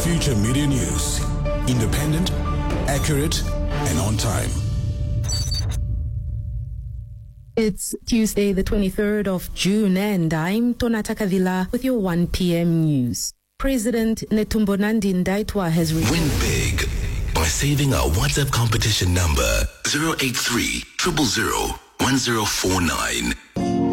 Future Media News. Independent, accurate, and on time. It's Tuesday, the 23rd of June, and I'm Tonata Kavila with your 1 p.m. news. President Netumbo Nandi Ndaitwah has Win big by saving our WhatsApp competition number 083 000 1049.